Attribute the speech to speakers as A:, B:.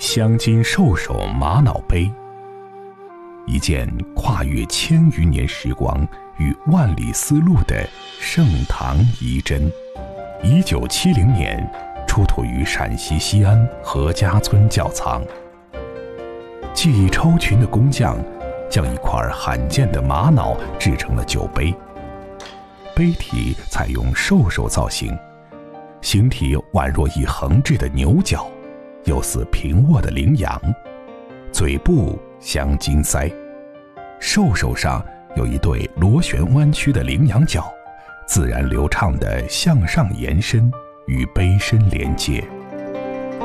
A: 镶金兽首玛瑙杯，一件跨越千余年时光与万里丝路的盛唐遗珍。1970年出土于陕西西安何家村窖藏。技艺超群的工匠将一块罕见的玛瑙制成了酒杯，杯体采用兽首造型，形体宛若一横置的牛角，又似平卧的羚羊，嘴部镶金腮，兽首上有一对螺旋弯曲的羚羊角，自然流畅地向上延伸，与杯身连接。